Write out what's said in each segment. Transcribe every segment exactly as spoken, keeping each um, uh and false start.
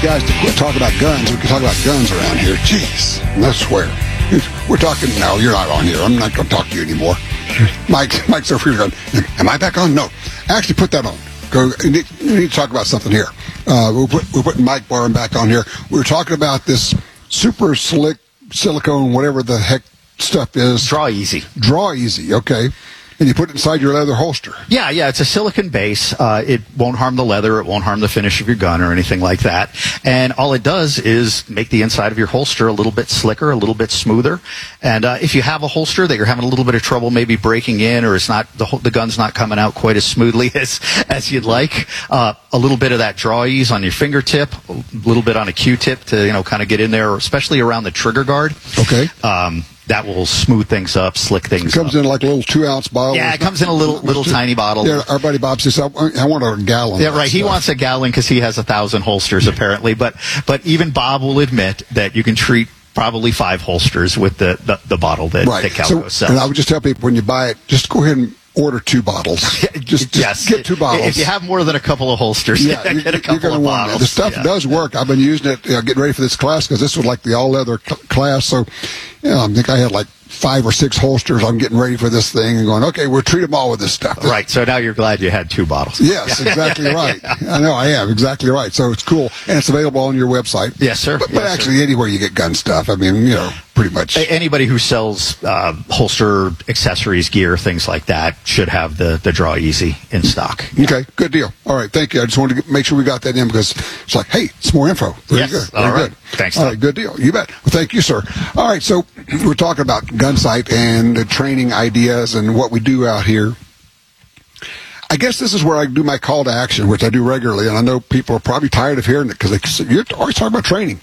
guys to quit talking about guns. We can talk about guns around here. Jeez, I swear. We're talking, no, you're not on here. I'm not going to talk to you anymore. Mike, Mike's over here going, am I back on? No. Actually, put that on. Go. We need, we need to talk about something here. Uh, we're, put, we're putting Mike Barham back on here. We were talking about this super slick silicone, whatever the heck stuff is. Draw Easy. Draw Easy, okay. And you put it inside your leather holster. Yeah, yeah, it's a silicone base. Uh, it won't harm the leather. It won't harm the finish of your gun or anything like that. And all it does is make the inside of your holster a little bit slicker, a little bit smoother. And uh, if you have a holster that you're having a little bit of trouble maybe breaking in, or it's not the, the gun's not coming out quite as smoothly as as you'd like, uh, a little bit of that Draw Ease on your fingertip, a little bit on a Q-tip to you know kind of get in there, especially around the trigger guard. Okay. Um, that will smooth things up, slick things up. It comes up. in like a little two-ounce bottle. Yeah, it comes in a little little tiny bottle. Yeah, our buddy Bob says, I, I want a gallon. Yeah, right. He stuff. wants a gallon because he has a thousand holsters, apparently. But but even Bob will admit that you can treat probably five holsters with the, the, the bottle that, right. that Calco so, sells. And I would just tell people, when you buy it, just go ahead and order two bottles. Just, just yes. get two bottles. If you have more than a couple of holsters, yeah, you, get a couple you're of want bottles. It. The stuff yeah. does work. I've been using it, you know, getting ready for this class, because this was like the all-leather cl- class. So, you know, I think I had like five or six holsters. I'm getting ready for this thing and going, okay, we'll treat them all with this stuff. Right. So now you're glad you had two bottles. Yes, exactly right. I know I am. Exactly right. So it's cool. And it's available on your website. Yes, sir. But, yes, but actually, sir. anywhere you get gun stuff, I mean, you know, pretty much. Anybody who sells uh, holster accessories, gear, things like that should have the, the Draw Easy in stock. Okay, good deal. All right, thank you. I just wanted to get, make sure we got that in, because it's like, hey, it's more info. Very yes. good. Very All right. good. Thanks. All Tom. right, good deal. You bet. Well, thank you, sir. All right, so we're talking about Gunsight and the training ideas and what we do out here. I guess this is where I do my call to action, which I do regularly, and I know people are probably tired of hearing it because they, you're always talking about training.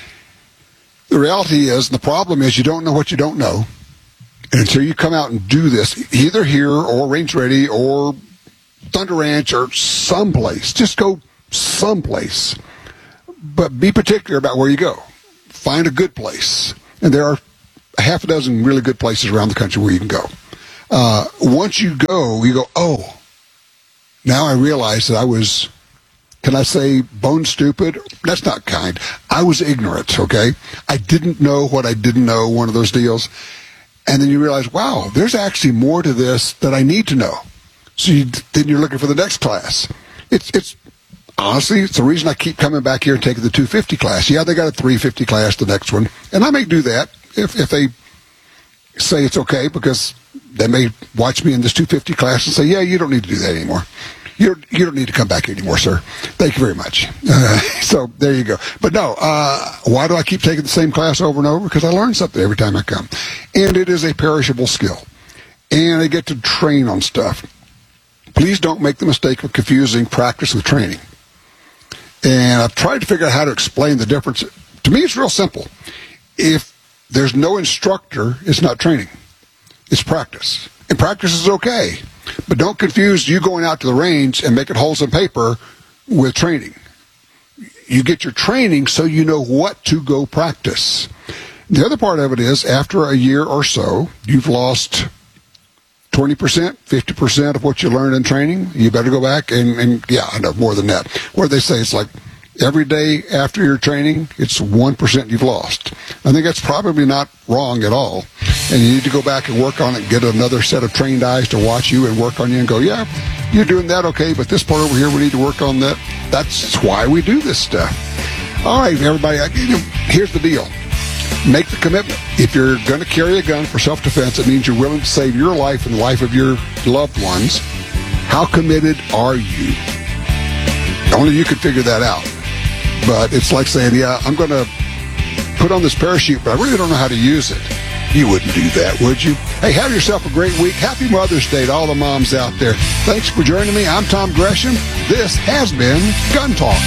The reality is, the problem is, you don't know what you don't know. And until you come out and do this, either here or Range Ready or Thunder Ranch or someplace, just go someplace. But be particular about where you go. Find a good place. And there are a half a dozen really good places around the country where you can go. Uh, once you go, you go, oh, now I realize that I was, can I say bone stupid? That's not kind. I was ignorant, okay? I didn't know what I didn't know, one of those deals. And then you realize, wow, there's actually more to this that I need to know. So you, then you're looking for the next class. It's, it's honestly, it's the reason I keep coming back here and taking the two fifty class. Yeah, they got a three fifty class, the next one. And I may do that if, if they say it's okay, because they may watch me in this two fifty class and say, yeah, you don't need to do that anymore. You don't, you don't need to come back anymore, sir. Thank you very much. Uh, so there you go. But no, uh, why do I keep taking the same class over and over? Because I learn something every time I come. And it is a perishable skill. And I get to train on stuff. Please don't make the mistake of confusing practice with training. And I've tried to figure out how to explain the difference. To me, it's real simple. If there's no instructor, it's not training. It's practice. And practice is okay. But don't confuse you going out to the range and making holes in paper with training. You get your training so you know what to go practice. The other part of it is, after a year or so, you've lost twenty percent, fifty percent of what you learned in training. You better go back and, and yeah, I know, more than that. Where they say it's like every day after your training, it's one percent you've lost. I think that's probably not wrong at all. And you need to go back and work on it, get another set of trained eyes to watch you and work on you and go, yeah, you're doing that okay, but this part over here, we need to work on that. That's why we do this stuff. All right, everybody, here's the deal. Make the commitment. If you're going to carry a gun for self-defense, it means you're willing to save your life and the life of your loved ones. How committed are you? Only you can figure that out. But it's like saying, yeah, I'm going to put on this parachute, but I really don't know how to use it. You wouldn't do that, would you? Hey, have yourself a great week. Happy Mother's Day to all the moms out there. Thanks for joining me. I'm Tom Gresham. This has been Gun Talk.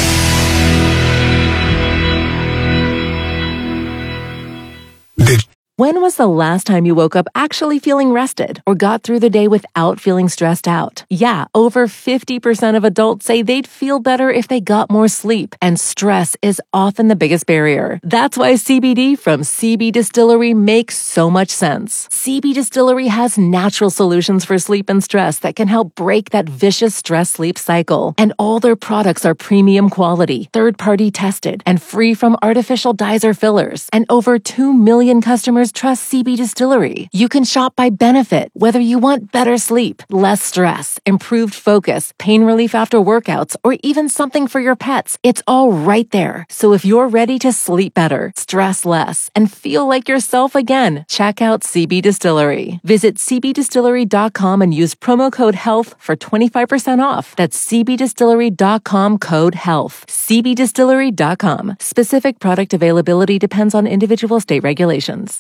Did When was the last time you woke up actually feeling rested or got through the day without feeling stressed out? Yeah, over fifty percent of adults say they'd feel better if they got more sleep, and stress is often the biggest barrier. That's why C B D from C B Distillery makes so much sense. C B Distillery has natural solutions for sleep and stress that can help break that vicious stress-sleep cycle. And all their products are premium quality, third-party tested, and free from artificial dyes or fillers. And over two million customers trust C B Distillery. You can shop by benefit, whether you want better sleep, less stress, improved focus, pain relief after workouts, or even something for your pets. It's all right there. So if you're ready to sleep better, stress less, and feel like yourself again, check out C B Distillery. Visit c b distillery dot com and use promo code HEALTH for twenty-five percent off. That's c b distillery dot com code HEALTH. c b distillery dot com. Specific product availability depends on individual state regulations.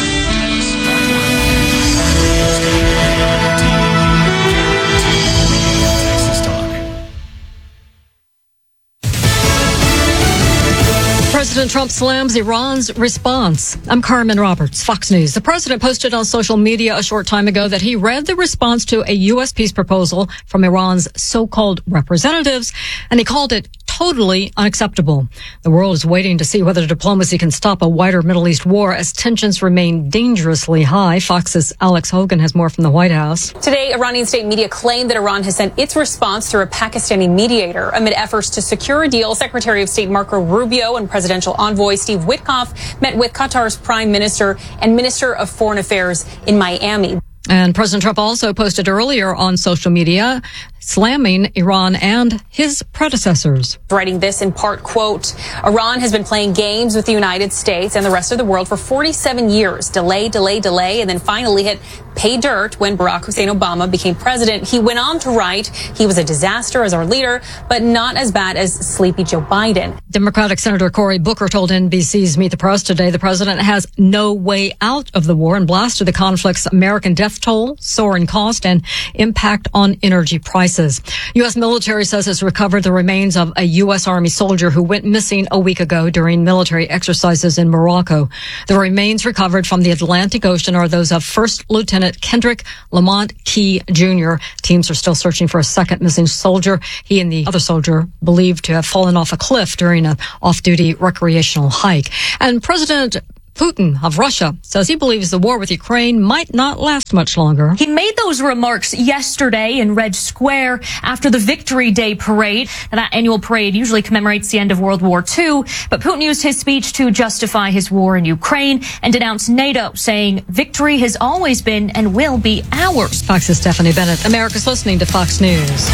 President Trump slams Iran's response. I'm Carmen Roberts, Fox News. The president posted on social media a short time ago that he read the response to a U S peace proposal from Iran's so-called representatives, and he called it totally unacceptable. The world is waiting to see whether diplomacy can stop a wider Middle East war as tensions remain dangerously high. Fox's Alex Hogan has more from the White House. Today, Iranian state media claimed that Iran has sent its response through a Pakistani mediator amid efforts to secure a deal. Secretary of State Marco Rubio and Presidential Envoy Steve Witkoff met with Qatar's Prime Minister and Minister of Foreign Affairs in Miami. And President Trump also posted earlier on social media slamming Iran and his predecessors. Writing this in part, quote, Iran has been playing games with the United States and the rest of the world for forty-seven years. Delay, delay, delay, and then finally hit pay dirt when Barack Hussein Obama became president. He went on to write, he was a disaster as our leader, but not as bad as sleepy Joe Biden. Democratic Senator Cory Booker told N B C's Meet the Press today the president has no way out of the war and blasted the conflict's American death toll, soaring cost, and impact on energy prices. U S military says it's recovered the remains of a U S Army soldier who went missing a week ago during military exercises in Morocco. The remains recovered from the Atlantic Ocean are those of First Lieutenant Kendrick Lamont Key Junior Teams are still searching for a second missing soldier. He and the other soldier believed to have fallen off a cliff during an off-duty recreational hike. And President Putin of Russia says he believes the war with Ukraine might not last much longer. He made those remarks yesterday in Red Square after the Victory Day parade. Now, that annual parade usually commemorates the end of World War Two, but Putin used his speech to justify his war in Ukraine and denounced NATO, saying victory has always been and will be ours. Fox's Stephanie Bennett. America's listening to Fox News.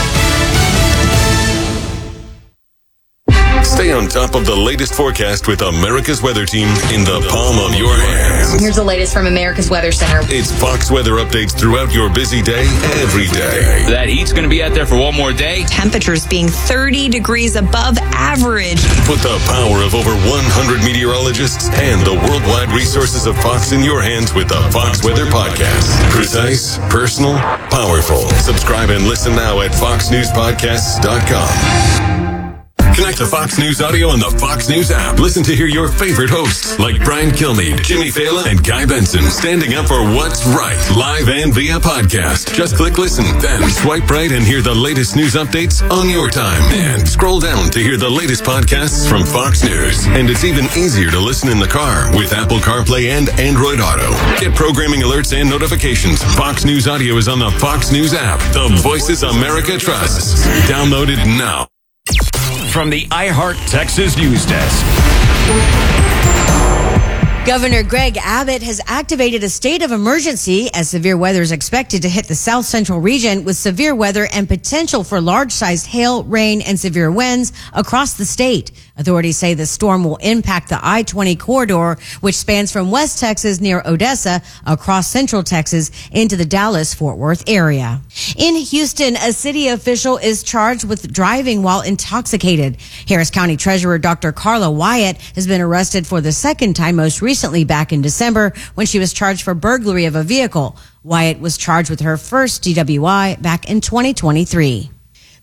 Stay on top of the latest forecast with America's Weather Team in the palm of your hands. Here's the latest from America's Weather Center. It's Fox weather updates throughout your busy day, every day. That heat's going to be out there for one more day. Temperatures being thirty degrees above average. Put the power of over one hundred meteorologists and the worldwide resources of Fox in your hands with the Fox Weather Podcast. Precise, personal, powerful. Subscribe and listen now at fox news podcasts dot com. Connect to Fox News Audio on the Fox News app. Listen to hear your favorite hosts like Brian Kilmeade, Jimmy Fallon, and Guy Benson standing up for what's right, live and via podcast. Just click listen, then swipe right and hear the latest news updates on your time. And scroll down to hear the latest podcasts from Fox News. And it's even easier to listen in the car with Apple CarPlay and Android Auto. Get programming alerts and notifications. Fox News Audio is on the Fox News app. The voices America trusts. Download it now. From the iHeart Texas News Desk. Governor Greg Abbott has activated a state of emergency as severe weather is expected to hit the south central region with severe weather and potential for large-sized hail, rain, and severe winds across the state. Authorities say the storm will impact the I twenty corridor, which spans from West Texas near Odessa across central Texas into the Dallas-Fort Worth area. In Houston, a city official is charged with driving while intoxicated. Harris County Treasurer Doctor Carla Wyatt has been arrested for the second time, most recently back in December when she was charged for burglary of a vehicle. Wyatt was charged with her first D W I back in twenty twenty-three.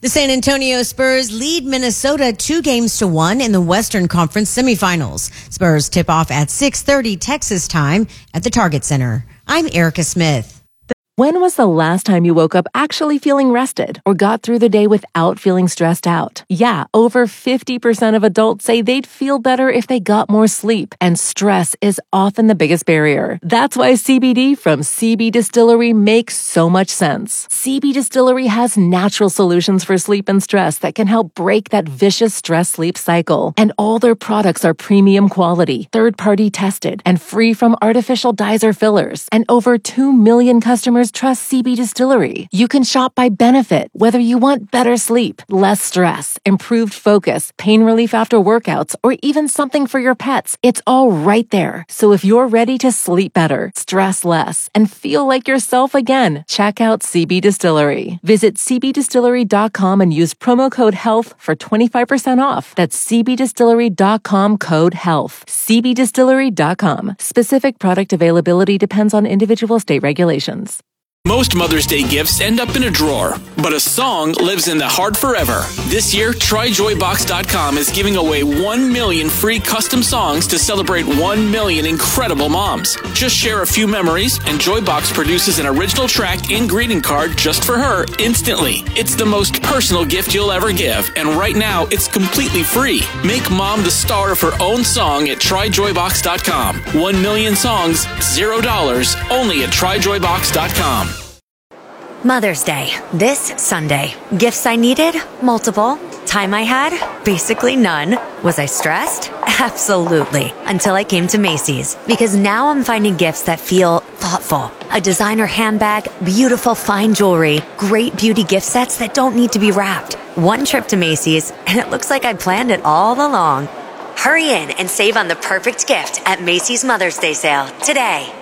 The San Antonio Spurs lead Minnesota two games to one in the Western Conference semifinals. Spurs tip off at six thirty Texas time at the Target Center. I'm Erica Smith. When was the last time you woke up actually feeling rested or got through the day without feeling stressed out? Yeah, over fifty percent of adults say they'd feel better if they got more sleep, and stress is often the biggest barrier. That's why C B D from C B Distillery makes so much sense. C B Distillery has natural solutions for sleep and stress that can help break that vicious stress-sleep cycle. And all their products are premium quality, third-party tested, and free from artificial dyes or fillers. And over two million customers trust C B Distillery. You can shop by benefit, whether you want better sleep, less stress, improved focus, pain relief after workouts, or even something for your pets. It's all right there. So if you're ready to sleep better, stress less, and feel like yourself again, check out C B Distillery. Visit c b distillery dot com and use promo code HEALTH for twenty-five percent off. That's c b distillery dot com code HEALTH. c b distillery dot com. Specific product availability depends on individual state regulations. Most Mother's Day gifts end up in a drawer, but a song lives in the heart forever. This year, try joy box dot com is giving away one million free custom songs to celebrate one million incredible moms. Just share a few memories, and Joybox produces an original track and greeting card just for her instantly. It's the most personal gift you'll ever give, and right now, it's completely free. Make mom the star of her own song at try joy box dot com. One million songs, zero dollars, only at try joy box dot com. Mother's Day, this Sunday. Gifts I needed? Multiple. Time I had? Basically none. Was I stressed? Absolutely. Until I came to Macy's. Because now I'm finding gifts that feel thoughtful. A designer handbag, beautiful fine jewelry, great beauty gift sets that don't need to be wrapped. One trip to Macy's, and it looks like I planned it all along. Hurry in and save on the perfect gift at Macy's Mother's Day sale today.